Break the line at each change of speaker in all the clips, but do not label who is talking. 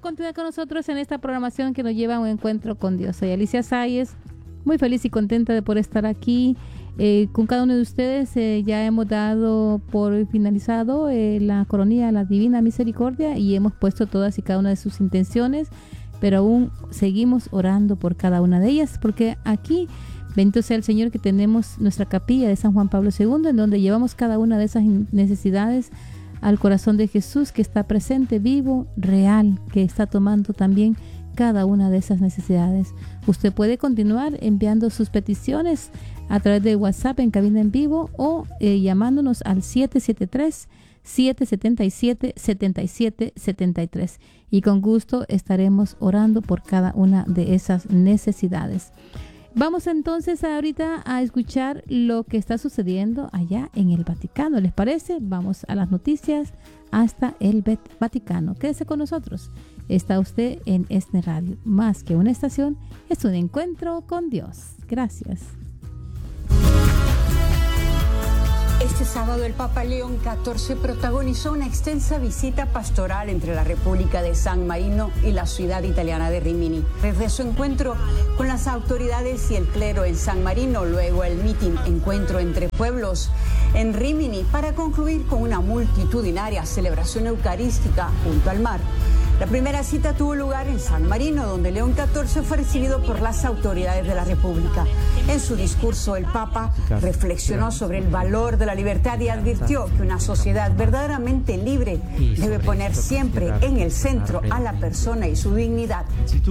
continuar con nosotros en esta programación que nos lleva a un encuentro con Dios. Soy Alicia Sáez, muy feliz y contenta de poder estar aquí con cada uno de ustedes. Ya hemos dado por finalizado la coronilla a la Divina Misericordia y hemos puesto todas y cada una de sus intenciones, pero aún seguimos orando por cada una de ellas, porque aquí, bendito sea el Señor, que tenemos nuestra capilla de San Juan Pablo II, en donde llevamos cada una de esas necesidades al corazón de Jesús, que está presente, vivo, real, que está tomando también cada una de esas necesidades. Usted puede continuar enviando sus peticiones a través de WhatsApp en cabina en vivo o llamándonos al 773-777-7773, y con gusto estaremos orando por cada una de esas necesidades. Vamos entonces ahorita a escuchar lo que está sucediendo allá en el Vaticano. ¿Les parece? Vamos a las noticias hasta el Vaticano. Quédese con nosotros. Está usted en ESNE Radio. Más que una estación, es un encuentro con Dios. Gracias.
Este sábado el Papa León XIV protagonizó una extensa visita pastoral entre la República de San Marino y la ciudad italiana de Rimini. Desde su encuentro con las autoridades y el clero en San Marino, luego el meeting Encuentro entre Pueblos en Rimini, para concluir con una multitudinaria celebración eucarística junto al mar. La primera cita tuvo lugar en San Marino, donde León XIV fue recibido por las autoridades de la República. En su discurso, el Papa reflexionó sobre el valor de la libertad y advirtió que una sociedad verdaderamente libre debe poner siempre en el centro a la persona y su dignidad.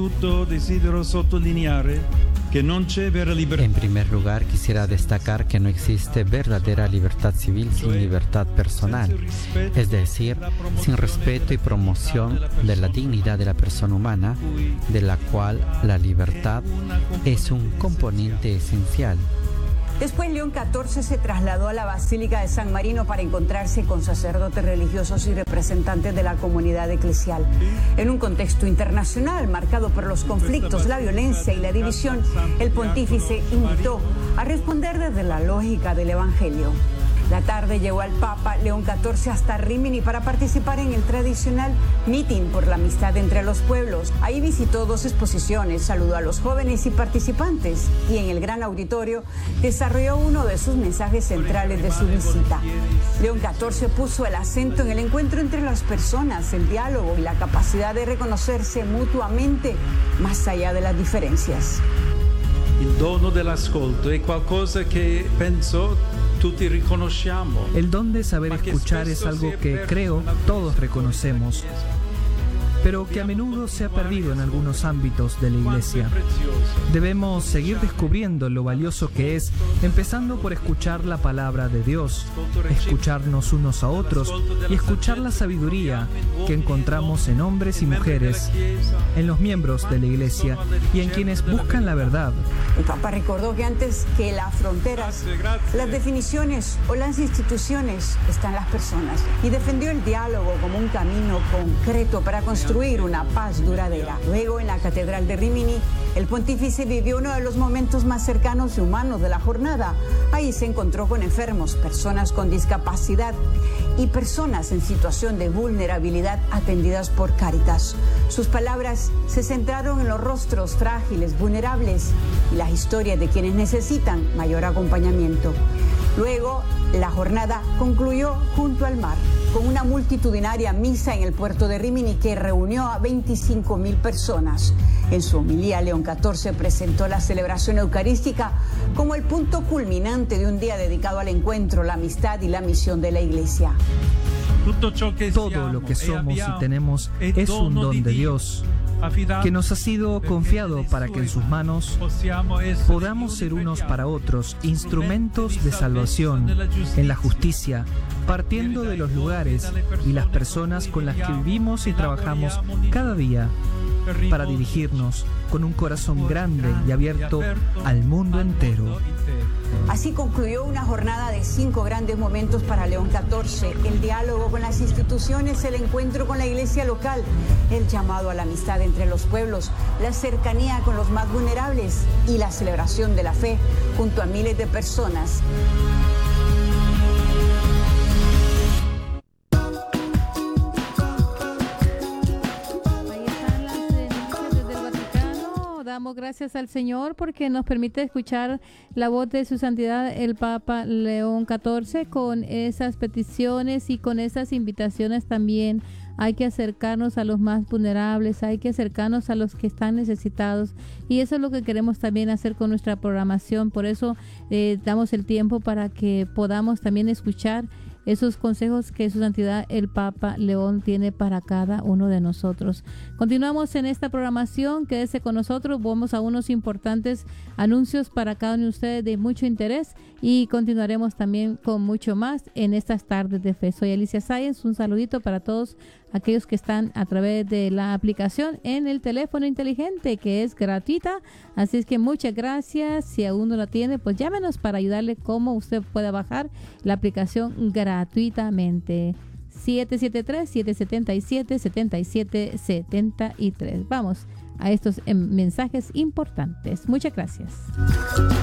En primer lugar, quisiera destacar que no existe verdadera libertad civil sin libertad personal, es decir, sin respeto y promoción de la dignidad de la persona humana, de la cual la libertad es un componente esencial.
Después, León XIV se trasladó a la Basílica de San Marino para encontrarse con sacerdotes religiosos y representantes de la comunidad eclesial. En un contexto internacional marcado por los conflictos, la violencia y la división, el pontífice invitó a responder desde la lógica del Evangelio. La tarde llevó al Papa León XIV hasta Rimini para participar en el tradicional meeting por la amistad entre los pueblos. Ahí visitó 2 exposiciones, saludó a los jóvenes y participantes y en el gran auditorio desarrolló uno de sus mensajes centrales de su visita. León XIV puso el acento en el encuentro entre las personas, el diálogo y la capacidad de reconocerse mutuamente más allá de las diferencias.
El dono dell'ascolto è qualcosa che penso tutti riconosciamo.
El don de saber escuchar es algo que creo todos reconocemos, pero que a menudo se ha perdido en algunos ámbitos de la Iglesia. Debemos seguir descubriendo lo valioso que es, empezando por escuchar la palabra de Dios, escucharnos unos a otros y escuchar la sabiduría que encontramos en hombres y mujeres, en los miembros de la Iglesia y en quienes buscan la verdad.
El Papa recordó que antes que las fronteras, las definiciones o las instituciones están las personas, y defendió el diálogo como un camino concreto para construir una paz duradera. Luego, en la Catedral de Rimini, el pontífice vivió uno de los momentos más cercanos y humanos de la jornada. Ahí se encontró con enfermos, personas con discapacidad y personas en situación de vulnerabilidad atendidas por Cáritas. Sus palabras se centraron en los rostros frágiles, vulnerables y las historias de quienes necesitan mayor acompañamiento. Luego, la jornada concluyó junto al mar, con una multitudinaria misa en el puerto de Rimini que reunió a 25.000 personas. En su homilía, León XIV presentó la celebración eucarística como el punto culminante de un día dedicado al encuentro, la amistad y la misión de la Iglesia.
Todo lo que somos y tenemos es un don de Dios, que nos ha sido confiado para que en sus manos podamos ser unos para otros instrumentos de salvación en la justicia, partiendo de los lugares y las personas con las que vivimos y trabajamos cada día, para dirigirnos con un corazón grande y abierto al mundo entero.
Así concluyó una jornada de 5 grandes momentos para León XIV: el diálogo con las instituciones, el encuentro con la iglesia local, el llamado a la amistad entre los pueblos, la cercanía con los más vulnerables y la celebración de la fe junto a miles de personas.
Ahí está damos gracias al Señor porque nos permite escuchar la voz de su santidad el Papa León XIV con esas peticiones y con esas invitaciones también. Hay que acercarnos a los más vulnerables, hay que acercarnos a los que están necesitados, y eso es lo que queremos también hacer con nuestra programación. Por eso damos el tiempo para que podamos también escuchar esos consejos que su santidad el Papa León tiene para cada uno de nosotros. Continuamos en esta programación, quédese con nosotros, vamos a unos importantes anuncios para cada uno de ustedes de mucho interés y continuaremos también con mucho más en estas tardes de fe. Soy Alicia Sáenz, un saludito para todos aquellos que están a través de la aplicación en el teléfono inteligente, que es gratuita, así es que muchas gracias. Si aún no la tiene, pues llámenos para ayudarle cómo usted pueda bajar la aplicación gratuitamente. 773-777-7773. Vamos a estos mensajes importantes. Muchas gracias.